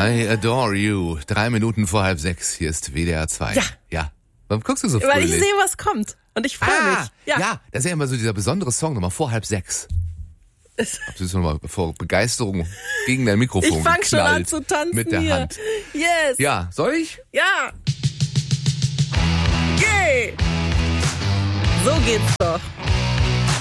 I adore you. 3 Minuten vor 5:30. Hier ist WDR 2. Ja. Warum guckst du so früh? Weil ich sehe, was kommt. Und ich freue mich. Ja, das ist ja immer so dieser besondere Song, nochmal vor 5:30. Ob du nochmal vor Begeisterung gegen dein Mikrofon Ich fang schon an geknallt zu tanzen mit der hier. Hand. Yes. Ja, soll ich? Ja. Yay. So geht's doch.